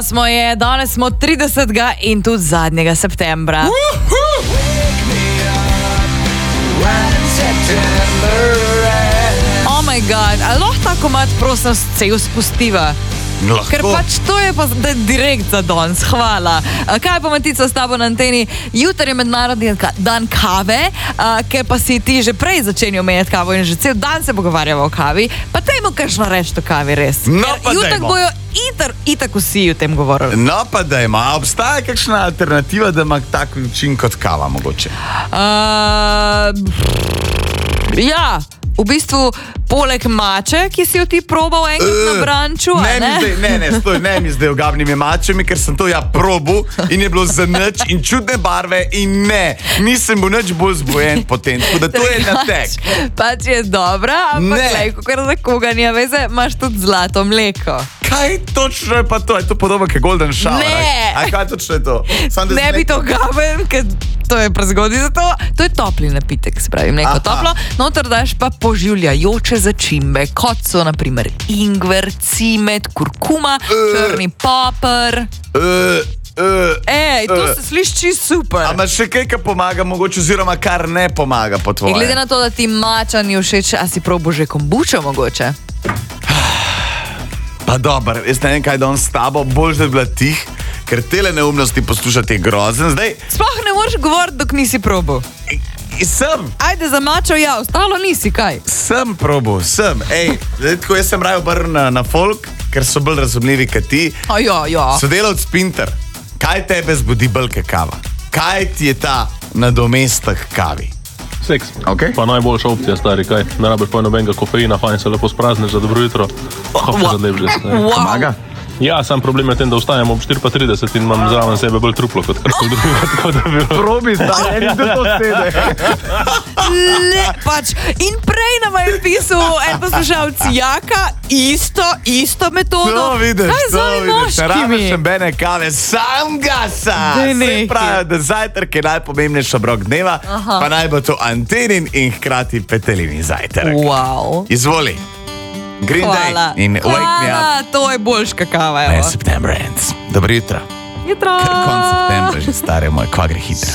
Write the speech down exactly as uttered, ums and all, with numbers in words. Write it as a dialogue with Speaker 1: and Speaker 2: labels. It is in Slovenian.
Speaker 1: Smo je, danes smo tridesetega in tudi zadnjega septembra. Oh my god, ali lahko ta komad prosim cel spustiva?
Speaker 2: Lahko.
Speaker 1: Ker pač to je pa da direkt za danes, hvala. Kaj pa Matica s tabo na anteni? Jutri je mednarodni dan kave, ker pa si ti že prej začenil menjati kavo in že cel dan se pogovarjava o kavi, pa tejmo kakšno reči o kavi res.
Speaker 2: No, pa
Speaker 1: Jutak
Speaker 2: dajmo.
Speaker 1: bojo itar, itak vsi o tem govorili.
Speaker 2: No pa dajmo, a obstaja kakšna alternativa, da ima tak učin kot kava mogoče?
Speaker 1: Uh, ja, v bistvu poleg mače, ki si jo ti probal enkrat na branču, a
Speaker 2: ne?
Speaker 1: ne?
Speaker 2: Mi zdaj, ne, ne, stoj, ne mi zdaj ogabnimi mačami, ker sem to ja probil in je bilo za nič in čudne barve in ne, nisem bil nič bolj zbojen potem, tako da to je na tek.
Speaker 1: Pač je dobra, ampak
Speaker 2: Ne.
Speaker 1: lej, kakor za koga nija veze, imaš tudi zlato mleko.
Speaker 2: Kaj točno je pa to? Je to podobno kot Golden Shower?
Speaker 1: Ne.
Speaker 2: A kaj točno je to? Sam, da
Speaker 1: Ne
Speaker 2: z
Speaker 1: bi to
Speaker 2: mlekom-
Speaker 1: gaben, ker to je prezgodaj za to. To je topli napitek, se pravi, mleko
Speaker 2: Aha.
Speaker 1: toplo. Noter daš pa poživljajoče začimbe, kot so na primer ingver, cimet, kurkuma, črni poper.
Speaker 2: Uh, uh,
Speaker 1: Ej, to
Speaker 2: uh.
Speaker 1: se sliši super.
Speaker 2: A imaš še kaj, kar pomaga mogoče, oziroma kar ne pomaga po
Speaker 1: In
Speaker 2: tvoje?
Speaker 1: glede na to, da ti mača ni všeč, a si probo že kombučo mogoče?
Speaker 2: Pa dober, jaz ne vem, kaj da on s tabo, bolj da bi bila tih, ker tele neumnosti poslušati je grozen. Zdaj,
Speaker 1: Sploh ne moreš govoriti, dok nisi probo.
Speaker 2: i- sem,
Speaker 1: Ajde za mačo, ja, ostalo nisi, kaj?
Speaker 2: sem probo, sem. Ej, zdaj, tako jaz sem raje obrnil na, na folk, ker so bolj razumljivi kot ti.
Speaker 1: A ja, ja.
Speaker 2: Sodelavc Pinter, kaj tebe zbudi bolj kot kava? Kaj ti je ta nadomestek kavi?
Speaker 3: Seks.
Speaker 2: Okay.
Speaker 3: Pa najboljša opcija, stari, kaj. Ne rabiš pa nobenega kofeina, fajn se lepo sprazneš za dobro jutro. Kako se zadlež že.
Speaker 1: Wow.
Speaker 2: Pomaga?
Speaker 3: Ja, sam problem je tem, da vstajam ob štiri pa trideset in imam zraven sebe bolj truplo kot kar drugega, tako da bi...
Speaker 2: Probi, zdaj, eni do to sede.
Speaker 1: Le, pač. In prej nam je pisal en poslušalec Jaka, isto, isto metodo.
Speaker 2: To vidiš,
Speaker 1: Kaj z
Speaker 2: to
Speaker 1: ovimi
Speaker 2: vidiš, ne rabiš
Speaker 1: moškimi?
Speaker 2: nobene kave, sam gasa.
Speaker 1: Daj
Speaker 2: Vse
Speaker 1: nehaj.
Speaker 2: pravijo, da zajtrk je najpomembnejši obrok dneva,
Speaker 1: Aha.
Speaker 2: pa naj bo to antenin in hkrati petelini zajtrk.
Speaker 1: Wow.
Speaker 2: Izvoli. Green
Speaker 1: Hvala.
Speaker 2: Day in Wake Me Up.
Speaker 1: Hvala, to je boljš kakava,
Speaker 2: Ne,
Speaker 1: evo.
Speaker 2: September ends. Dobro jutro.
Speaker 1: Jutro.
Speaker 2: Konc septembra že stare moj, kva gre hitro.